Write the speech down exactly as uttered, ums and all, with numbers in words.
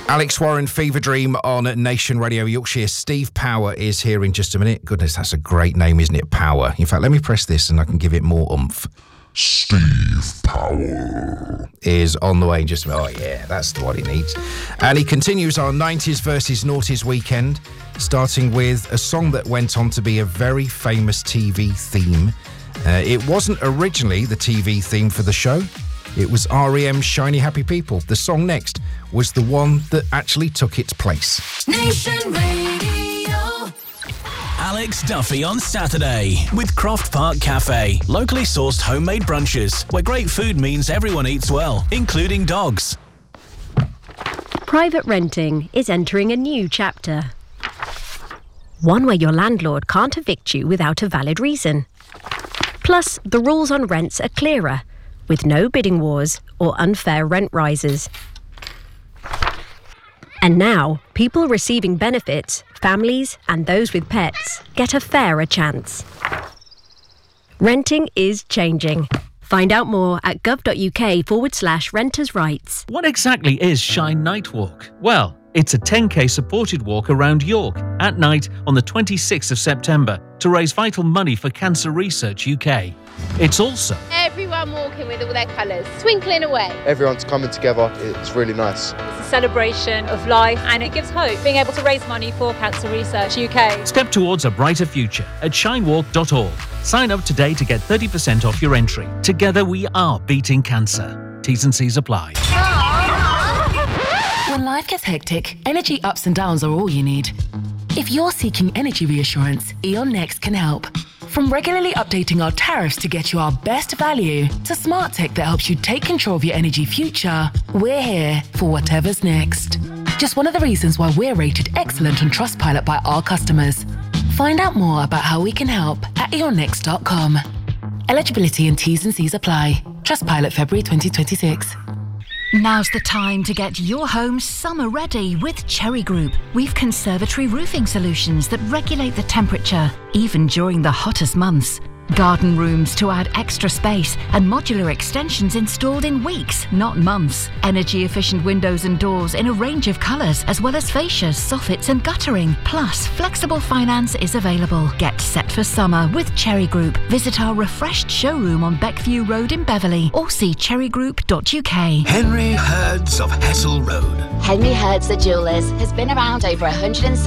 Alex Warren, Fever Dream on Nation Radio Yorkshire. Steve Power is here in just a minute. Goodness, that's a great name, isn't it? Power. In fact, let me press this and I can give it more oomph. Steve Power is on the way in just a minute. Oh, yeah, that's what he needs. And he continues our nineties versus noughties weekend, starting with a song that went on to be a very famous T V theme. Uh, it wasn't originally the T V theme for the show. It was R E M's Shiny Happy People. The song next was the one that actually took its place. Nation Radio. Alex Duffy on Saturday with Croft Park Cafe. Locally sourced homemade brunches where great food means everyone eats well, including dogs. Private renting is entering a new chapter. One where your landlord can't evict you without a valid reason. Plus, the rules on rents are clearer, with no bidding wars or unfair rent rises. And now, people receiving benefits, families and those with pets, get a fairer chance. Renting is changing. Find out more at gov.uk forward slash renters' rights. What exactly is Shine Night Walk? Well, it's a ten k supported walk around York at night on the twenty-sixth of September to raise vital money for Cancer Research U K. It's also everyone walking with all their colours, twinkling away. Everyone's coming together, it's really nice. It's a celebration of life and it gives hope, being able to raise money for Cancer Research U K. Step towards a brighter future at shine walk dot org. Sign up today to get thirty percent off your entry. Together we are beating cancer. T's and C's apply. When life gets hectic, energy ups and downs are all you need. If you're seeking energy reassurance, E.ON Next can help. From regularly updating our tariffs to get you our best value, to smart tech that helps you take control of your energy future, we're here for whatever's next. Just one of the reasons why we're rated excellent on Trustpilot by our customers. Find out more about how we can help at e on next dot com. Eligibility and T's and C's apply. Trustpilot February twenty twenty-six. Now's the time to get your home summer ready with Cherry Group. We've conservatory roofing solutions that regulate the temperature, even during the hottest months. Garden rooms to add extra space and modular extensions installed in weeks, not months. Energy efficient windows and doors in a range of colours, as well as fascias, soffits and guttering. Plus, flexible finance is available. Get set for summer with Cherry Group. Visit our refreshed showroom on Beckview Road in Beverley or see cherry group dot u k. Henry Herds of Hessel Road. Henry Herds the Jewellers has been around over one hundred